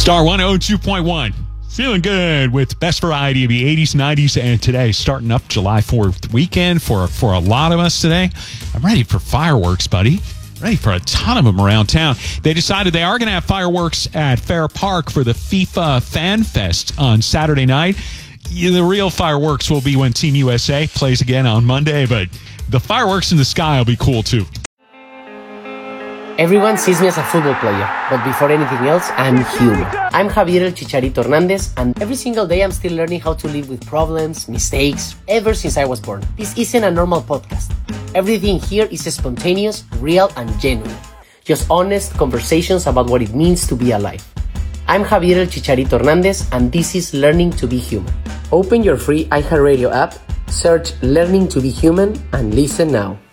Star 102.1. Feeling good with best variety of the 80s, 90s, and today. Starting up July 4th weekend for a lot of us today. I'm ready for fireworks, buddy. Ready for a ton of them around town. They decided they are going to have fireworks at Fair Park for the FIFA Fan Fest on Saturday night. The real fireworks will be when Team USA plays again on Monday, but the fireworks in the sky will be cool too. Everyone sees me as a football player, but before anything else, I'm human. I'm Javier El Chicharito Hernandez, and every single day I'm still learning how to live with problems, mistakes, ever since I was born. This isn't a normal podcast. Everything here is spontaneous, real, and genuine. Just honest conversations about what it means to be alive. I'm Javier El Chicharito Hernandez, and this is Learning to be Human. Open your free iHeartRadio app, search Learning to be Human, and listen now.